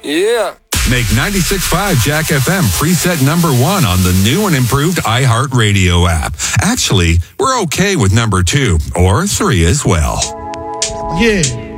Yeah. Make 96.5 Jack FM preset number 1 on the new and improved iHeartRadio app. Actually, we're okay with number 2 or 3 as well. Yeah.